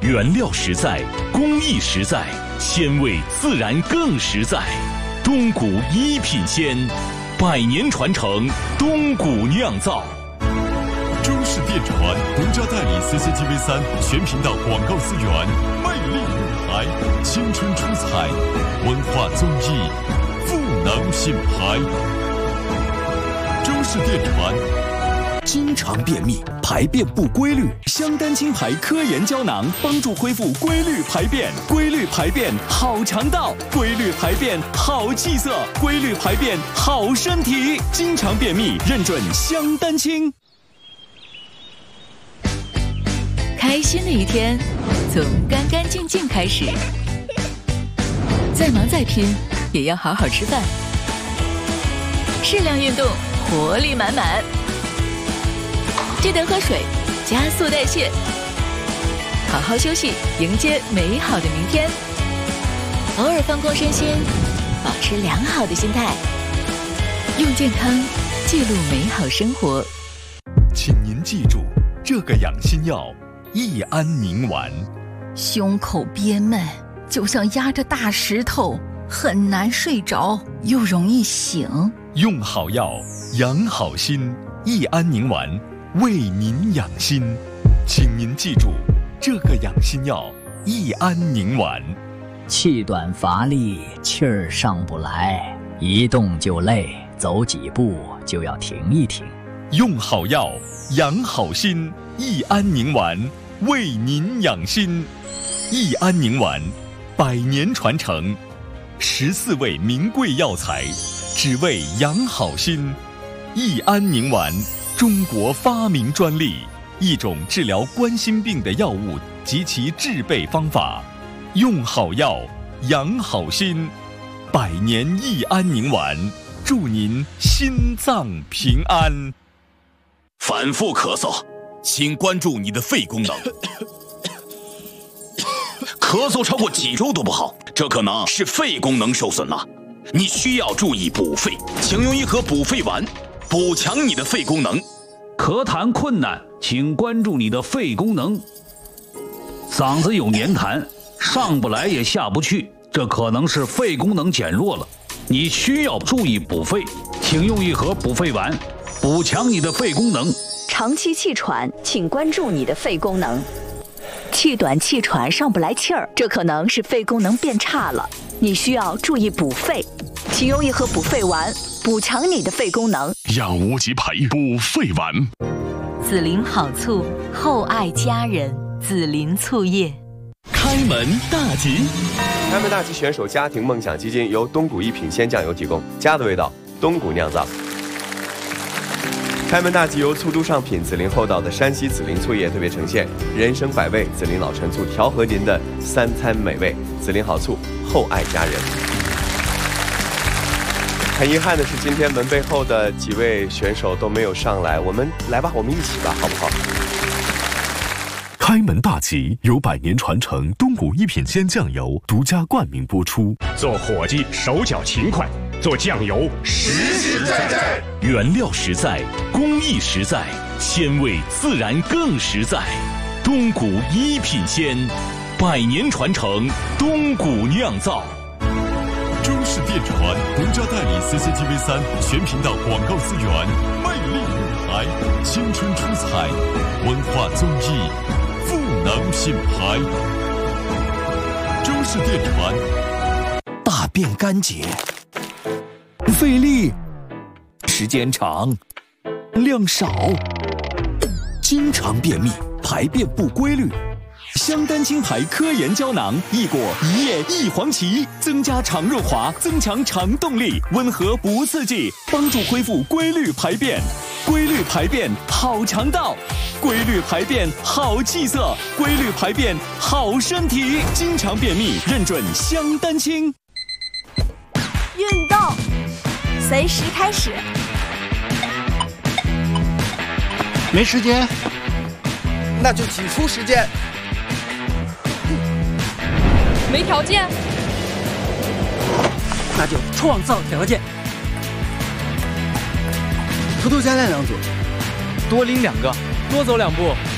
原料实在，工艺实在，鲜味自然更实在。东谷一品鲜，100年传承，东谷酿造。 中式电传独家代理 CCTV3全频道广告资源，魅力舞台，青春出彩，文化综艺，赋能品牌。中式电传。 经常便秘，排便不规律，香丹青牌科研胶囊帮助恢复规律排便，规律排便好肠道，规律排便好气色，规律排便好身体。经常便秘认准香丹青。 开心的一天从干干净净开始，再忙再拼也要好好吃饭，适量运动，活力满满。记得喝水，加速代谢，好好休息，迎接美好的明天。偶尔放空身心，保持良好的心态，用健康记录美好生活。 请您记住，这个养心药益安宁丸。 胸口憋闷，就像压着大石头，很难睡着，又容易醒。 用好药，养好心，益安宁丸。为您养心，请您记住，这个养心药益安宁丸。 气短乏力，气儿上不来，一动就累，走几步就要停一停。 用好药，养好心，益安宁丸为您养心。益安宁丸，100年传承，14味名贵药材，只为养好心。益安宁丸。中国发明专利，一种治疗冠心病的药物及其制备方法。用好药，养好心，100年益安宁丸，祝您心脏平安。 反复咳嗽，请关注你的肺功能。咳嗽超过几周都不好，这可能是肺功能受损了，你需要注意补肺，请用一盒补肺丸。补强你的肺功能。 咳痰困难，请关注你的肺功能。嗓子有黏痰，上不来也下不去，这可能是肺功能减弱了，你需要注意补肺，请用一盒补肺丸，补强你的肺功能。 长期气喘，请关注你的肺功能。气短气喘上不来气儿，这可能是肺功能变差了，你需要注意补肺，请用一盒补肺丸，补强你的肺功能。 养无极牌补肺丸。 紫林好醋，厚爱家人。紫林醋业。 开门大吉。 开门大吉选手家庭梦想基金由东谷一品鲜酱油提供，家的味道，东谷酿造。开门大吉由醋都上品紫林厚道的山西紫林醋业特别呈现，人生百味，紫林老陈醋调和您的3餐美味，紫林好醋，厚爱家人。很遗憾的是，今天门背后的几位选手都没有上来，我们来吧，我们一起吧，好不好？ 开门大吉由100年传承东谷一品鲜酱油独家冠名播出。 做伙计手脚勤快，做酱油实实在在。 原料实在，工艺实在，鲜味自然更实在。东谷一品鲜，100年传承，东谷酿造。 中式电传独家代理 CCTV3全频道广告资源，魅力舞台，青春出彩，文化综艺，赋能品牌。中式电传。 大便干结，费力，时间长，量少，经常便秘，排便不规律。香丹青牌科研胶囊益果一叶益黄芪，增加肠润滑，增强肠动力，温和不刺激，帮助恢复规律排便。规律排便好肠道，规律排便好气色，规律排便好身体。经常便秘认准香丹青。 运动随时开始。 没时间， 那就挤出时间。 没条件， 那就创造条件。 偷偷加练2组， 多拎2个，多走2步。